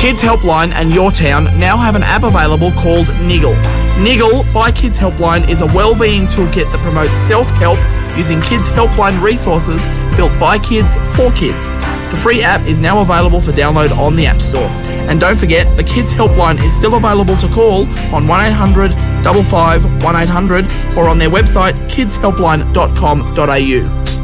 Kids Helpline and Your Town now have an app available called Niggle. Niggle by Kids Helpline is a wellbeing toolkit that promotes self-help using Kids Helpline resources built by kids for kids. The free app is now available for download on the App Store. And don't forget, the Kids Helpline is still available to call on 1800 55 1800 or on their website kidshelpline.com.au.